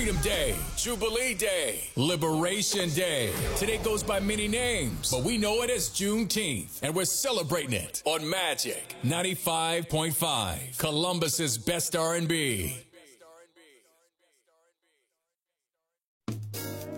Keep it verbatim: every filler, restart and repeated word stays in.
Freedom Day, Jubilee Day, Liberation Day. Today goes by many names, but we know it as Juneteenth, and we're celebrating it on Magic ninety-five point five, Columbus's best R and B.